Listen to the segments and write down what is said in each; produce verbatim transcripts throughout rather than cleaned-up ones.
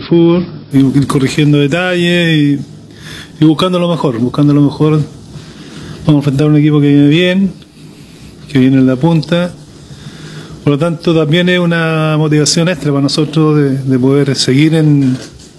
fútbol, ir corrigiendo detalles y, y buscando lo mejor, buscando lo mejor. Vamos a enfrentar a un equipo que viene bien, que viene en la punta. Por lo tanto, también es una motivación extra para nosotros de, de poder seguir en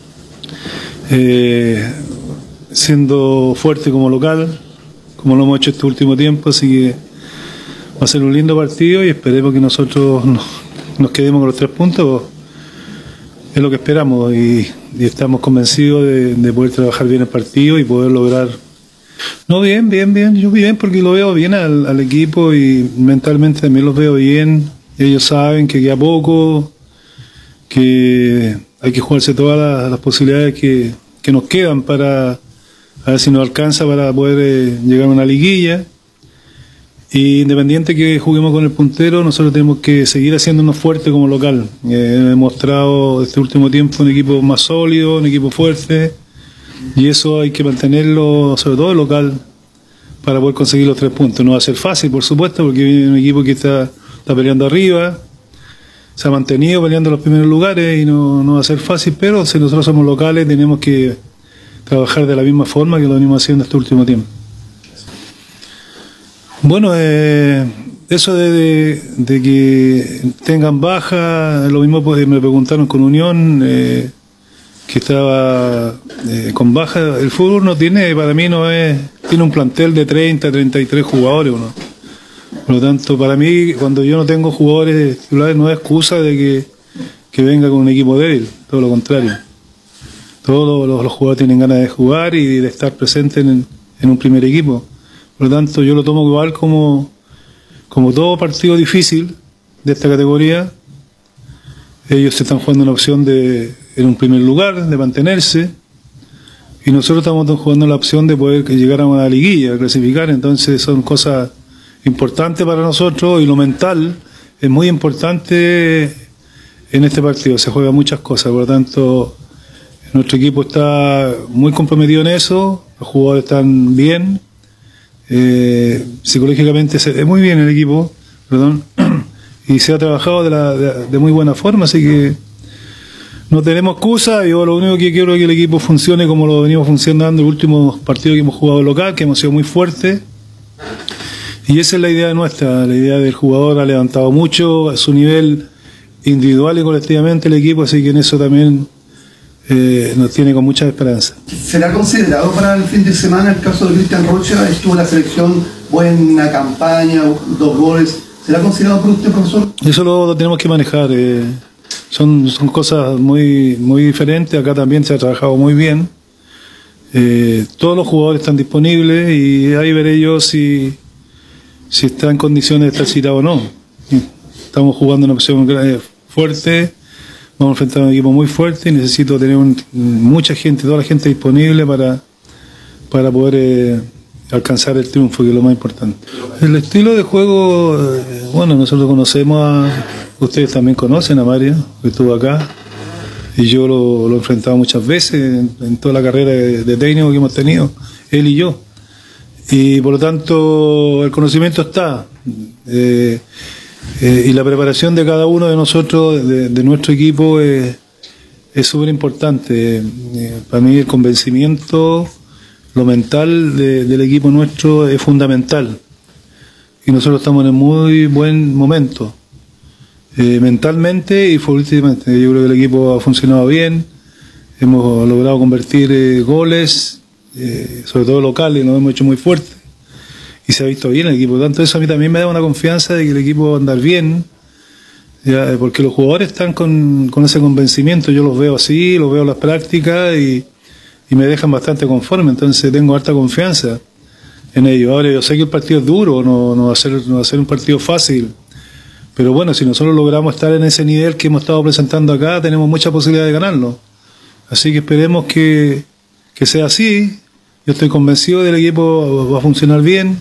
eh, siendo fuerte como local, como lo hemos hecho este último tiempo, así que va a ser un lindo partido y esperemos que nosotros nos, nos quedemos con los tres puntos. Es lo que esperamos y, y estamos convencidos de, de poder trabajar bien el partido y poder lograr. No, bien, bien, bien, yo bien porque lo veo bien al, al equipo y mentalmente también los veo bien. Ellos saben que queda poco, que hay que jugarse todas las, las posibilidades que, que nos quedan para a ver si nos alcanza para poder eh, llegar a una liguilla. Y independiente que juguemos con el puntero, nosotros tenemos que seguir haciéndonos fuertes como local. Eh, hemos mostrado este último tiempo un equipo más sólido, un equipo fuerte, y eso hay que mantenerlo, sobre todo local, para poder conseguir los tres puntos. No va a ser fácil, por supuesto, porque viene un equipo que está, está peleando arriba, se ha mantenido peleando los primeros lugares y no, no va a ser fácil, pero si nosotros somos locales tenemos que trabajar de la misma forma que lo venimos haciendo este último tiempo. Bueno, eh, eso de, de, de que tengan baja, lo mismo pues, me preguntaron con Unión, eh, que estaba eh, con baja. El fútbol no tiene, para mí no es, tiene un plantel de treinta, treinta y tres jugadores, ¿no? Por lo tanto, para mí, cuando yo no tengo jugadores titulares, no es excusa de que, que venga con un equipo débil, todo lo contrario. Todos los, los jugadores tienen ganas de jugar y de estar presentes en, en un primer equipo. Por lo tanto, yo lo tomo igual como, como todo partido difícil de esta categoría. Ellos se están jugando una opción de, en un primer lugar, de mantenerse, y nosotros estamos jugando la opción de poder llegar a una liguilla, a clasificar. Entonces son cosas importantes para nosotros y lo mental es muy importante en este partido. Se juegan muchas cosas, por lo tanto, nuestro equipo está muy comprometido en eso, los jugadores están bien. Eh, psicológicamente se ve muy bien el equipo, perdón, y se ha trabajado de, la, de, de muy buena forma, así que no tenemos excusa. Yo lo único que quiero es que el equipo funcione como lo venimos funcionando en los últimos partidos que hemos jugado local, que hemos sido muy fuertes, y esa es la idea nuestra. La idea del jugador ha levantado mucho a su nivel individual y colectivamente el equipo, así que en eso también Eh, nos tiene con mucha esperanza. ¿Será considerado para el fin de semana el caso de Cristian Rocha? Estuvo en la selección, buena campaña, dos goles. ¿Será considerado por usted, profesor? Eso lo, lo tenemos que manejar. Eh, son, son cosas muy, muy diferentes. Acá también se ha trabajado muy bien. Eh, todos los jugadores están disponibles y ahí veré yo si, si está en condiciones de estar citado o no. Estamos jugando una opción fuerte. Vamos a enfrentar a un equipo muy fuerte y necesito tener un, mucha gente, toda la gente disponible para, para poder eh, alcanzar el triunfo, que es lo más importante. El estilo de juego, eh, bueno, nosotros conocemos a, ustedes también conocen a Mario, que estuvo acá, y yo lo, lo he enfrentado muchas veces en, en toda la carrera de, de técnico que hemos tenido, él y yo. Y por lo tanto, el conocimiento está. Eh, Eh, y la preparación de cada uno de nosotros, de, de nuestro equipo, eh, es súper importante. Eh, para mí el convencimiento, lo mental de, del equipo nuestro es fundamental. Y nosotros estamos en un muy buen momento, eh, mentalmente y futbolísticamente. Yo creo que el equipo ha funcionado bien, hemos logrado convertir eh, goles, eh, sobre todo locales, nos hemos hecho muy fuertes. Y se ha visto bien el equipo, por tanto eso a mí también me da una confianza de que el equipo va a andar bien, ya, porque los jugadores están con, con ese convencimiento. Yo los veo así, los veo en las prácticas y, y me dejan bastante conforme, entonces tengo harta confianza en ellos. Ahora yo sé que el partido es duro, no, no, va a ser, no va a ser un partido fácil, pero bueno, si nosotros logramos estar en ese nivel que hemos estado presentando acá, tenemos mucha posibilidad de ganarlo, así que esperemos que, que sea así. Yo estoy convencido de que el equipo va a funcionar bien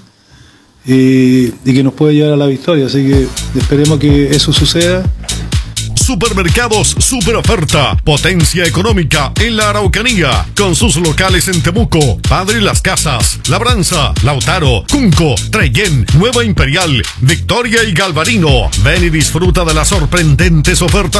y, y que nos puede llevar a la victoria, así que esperemos que eso suceda. Supermercados Super Oferta, potencia económica en la Araucanía, con sus locales en Temuco, Padre Las Casas, Labranza, Lautaro, Cunco, Trellén, Nueva Imperial, Victoria y Galvarino. Ven y disfruta de las sorprendentes ofertas